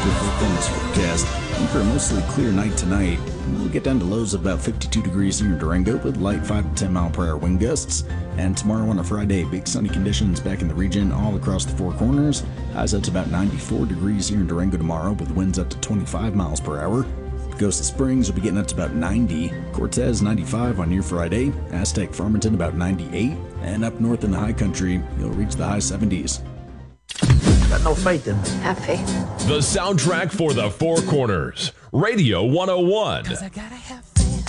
your forecast forecast. And for a mostly clear night tonight, we'll get down to lows of about 52 degrees here in Durango with light 5 to 10 mile per hour wind gusts. And tomorrow on a Friday, big sunny conditions back in the region all across the Four Corners. Highs up to about 94 degrees here in Durango tomorrow with winds up to 25 miles per hour. Pagosa Springs will be getting up to about 90, Cortez 95 on your Friday, Aztec Farmington about 98, and up north in the high country, you'll reach the high 70s. Got no faith in me. Have faith. The soundtrack for the Four Corners, Radio 101. 'Cause I gotta have